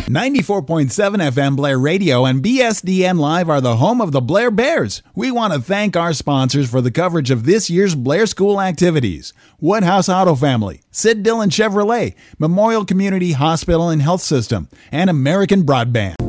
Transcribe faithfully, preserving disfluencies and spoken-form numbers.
ninety-four point seven F M Blair Radio and B S D N Live are the home of the Blair Bears. We want to thank our sponsors for the coverage of this year's Blair School activities. Woodhouse Auto Family, Sid Dillon Chevrolet, Memorial Community Hospital and Health System, and American Broadband.